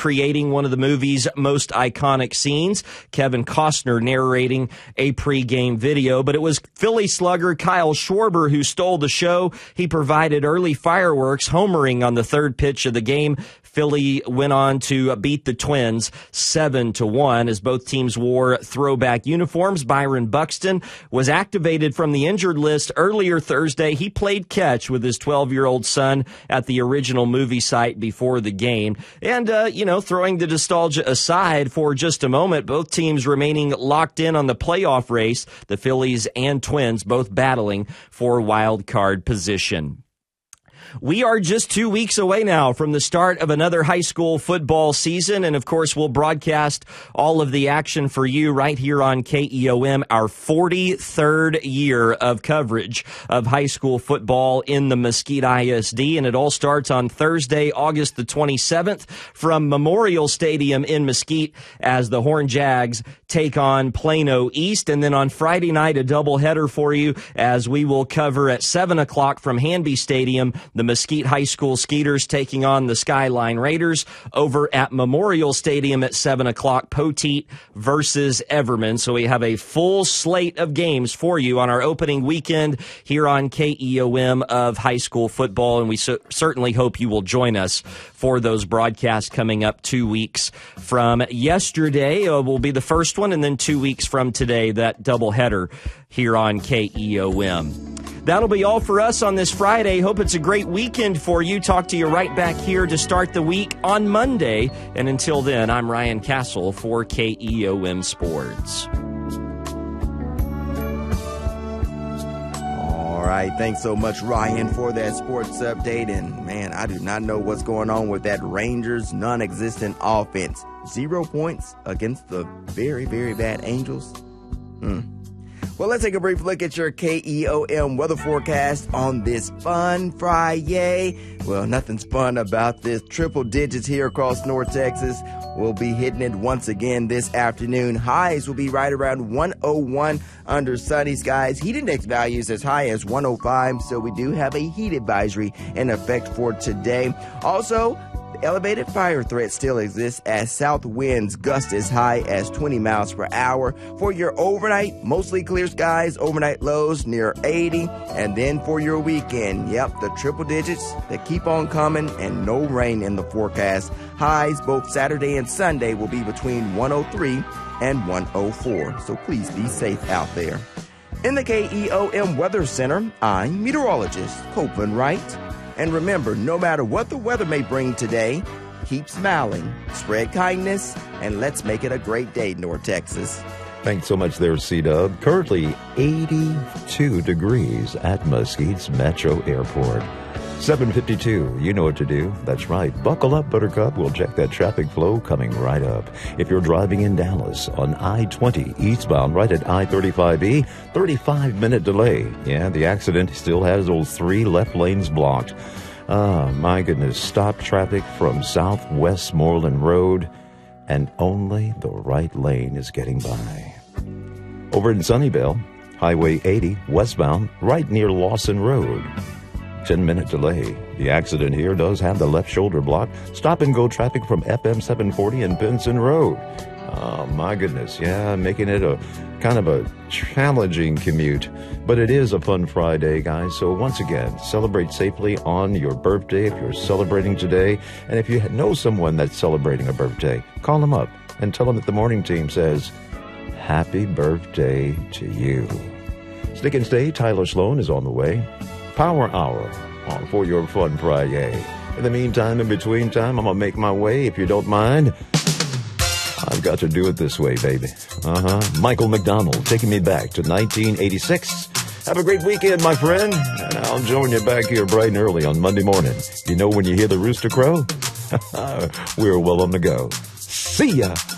recreating one of the movie's most iconic scenes. Kevin Costner narrating a pregame video, but it was Philly slugger Kyle Schwarber who stole the show. He provided early fireworks, homering on the third pitch of the game. Philly went on to beat the Twins 7-1 as both teams wore throwback uniforms. Byron Buxton was activated from the injured list earlier Thursday. He played catch with his 12-year-old son at the original movie site before the game. And, throwing the nostalgia aside for just a moment, both teams remaining locked in on the playoff race, the Phillies and Twins both battling for wild card position. We are just 2 weeks away now from the start of another high school football season, and of course we'll broadcast all of the action for you right here on KEOM, our 43rd year of coverage of high school football in the Mesquite ISD, and it all starts on Thursday, August the 27th from Memorial Stadium in Mesquite as the Horned Jags take on Plano East, and then on Friday night a doubleheader for you as we will cover at 7 o'clock from Hanby Stadium the Mesquite High School Skeeters taking on the Skyline Raiders. Over at Memorial Stadium at 7 o'clock, Poteet versus Everman. So we have a full slate of games for you on our opening weekend here on KEOM of high school football, and we certainly hope you will join us for those broadcasts coming up 2 weeks from yesterday. Will be the first one, and then 2 weeks from today, that doubleheader here on KEOM. That'll be all for us on this Friday. Hope it's a great weekend for you. Talk to you right back here to start the week on Monday. And until then, I'm Ryan Castle for KEOM Sports. All right. Thanks so much, Ryan, for that sports update. And, man, I do not know what's going on with that Rangers non-existent offense. 0 points against the very, very bad Angels. Well, let's take a brief look at your KEOM weather forecast on this fun Friday. Well, nothing's fun about this. Triple digits here across North Texas. We'll be hitting it once again this afternoon. Highs will be right around 101 under sunny skies. Heat index values as high as 105, so we do have a heat advisory in effect for today. Also, elevated fire threat still exists as south winds gust as high as 20 miles per hour. For your overnight, mostly clear skies, overnight lows near 80. And then for your weekend, the triple digits that keep on coming and no rain in the forecast. Highs both Saturday and Sunday will be between 103 and 104. So please be safe out there. In the KEOM Weather Center, I'm meteorologist Copeland Wright. And remember, no matter what the weather may bring today, keep smiling, spread kindness, and let's make it a great day, North Texas. Thanks so much there, C-Dub. Currently 82 degrees at Mesquite's Metro Airport. 7:52, you know what to do. That's right. Buckle up, Buttercup. We'll check that traffic flow coming right up. If you're driving in Dallas on I-20 eastbound, right at I-35E, 35-minute delay. Yeah, the accident still has those 3 left lanes blocked. My goodness. Stop traffic from Southwest Moreland Road, and only the right lane is getting by. Over in Sunnyvale, Highway 80 westbound, right near Lawson Road. 10-minute delay. The accident here does have the left shoulder blocked. Stop and go traffic from FM 740 and Benson Road. Oh, my goodness. Yeah, making it a kind of a challenging commute. But it is a fun Friday, guys. So once again, celebrate safely on your birthday if you're celebrating today. And if you know someone that's celebrating a birthday, call them up and tell them that the morning team says, happy birthday to you. Stick and stay. Tyler Sloan is on the way. Power Hour on for your fun Friday. In the meantime, in between time, I'm going to make my way, if you don't mind. I've got to do it this way, baby. Michael McDonald taking me back to 1986. Have a great weekend, my friend. And I'll join you back here bright and early on Monday morning. You know when you hear the rooster crow? We're well on the go. See ya.